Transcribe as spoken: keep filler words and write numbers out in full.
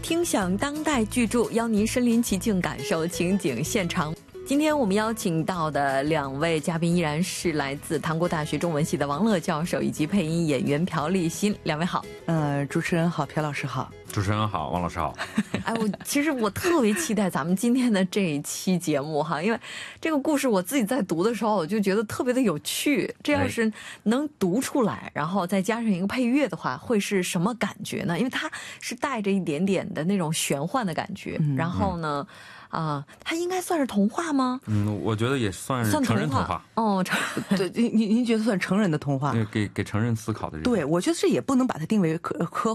听响当代巨著，邀您身临其境感受情景现场。今天我们邀请到的两位嘉宾依然是来自唐国大学中文系的王乐教授以及配音演员朴立新，两位好。 呃，主持人好，朴老师好。 主持人好，王老师好。 哎，我其实我特别期待咱们今天的这一期节目哈，因为这个故事我自己在读的时候，我就觉得特别的有趣。这要是能读出来，然后再加上一个配乐的话，会是什么感觉呢？因为它是带着一点点的那种玄幻的感觉，嗯、然后呢。嗯啊、呃，它应该算是童话吗？ 嗯，我觉得也算是成人童话。 哦， 对，您您觉得算成人的童话？ 给给成人思考的。 对，我觉得这也不能把它定为科科